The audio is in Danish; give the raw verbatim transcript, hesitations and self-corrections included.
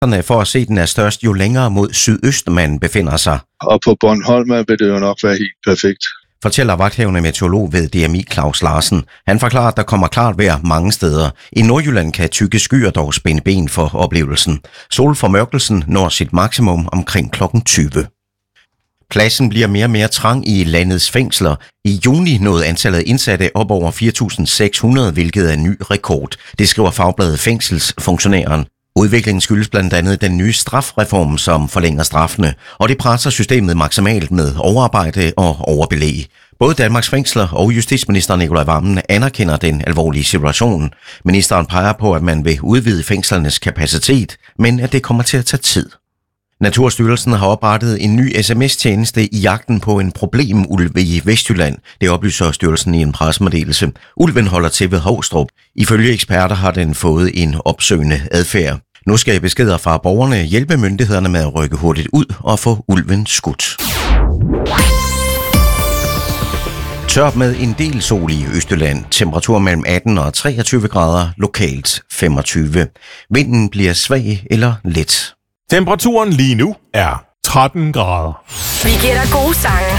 For at se den er størst, jo længere mod sydøst man befinder sig. Og på Bornholm vil det jo nok være helt perfekt. Fortæller vagthavende meteorolog ved D M I Claus Larsen. Han forklarer, at der kommer klart vejr mange steder. I Nordjylland kan tykke skyer dog spænde ben for oplevelsen. Solformørkelsen når sit maksimum omkring klokken tyve. Pladsen bliver mere og mere trang i landets fængsler. I juni nåede antallet af indsatte op over fire tusind seks hundrede, hvilket er en ny rekord. Det skriver fagbladet Fængselsfunktionæren. Udviklingen skyldes blandt andet den nye strafreform, som forlænger straffene, og det presser systemet maksimalt med overarbejde og overbelæg. Både Danmarks Fængsler og justitsminister Nicolai Wammen anerkender den alvorlige situation. Ministeren peger på, at man vil udvide fængslernes kapacitet, men at det kommer til at tage tid. Naturstyrelsen har oprettet en ny sms-tjeneste i jagten på en problemulv i Vestjylland. Det oplyser styrelsen i en pressemeddelelse. Ulven holder til ved Hovstrup. Ifølge eksperter har den fået en opsøgende adfærd. Nu skal beskeder fra borgerne hjælpe myndighederne med at rykke hurtigt ud og få ulven skudt. Tørt med en del sol i Østjylland. Temperatur mellem atten og treogtyve grader, lokalt femogtyve. Vinden bliver svag eller let. Temperaturen lige nu er tretten grader. Vi giver dig gode sange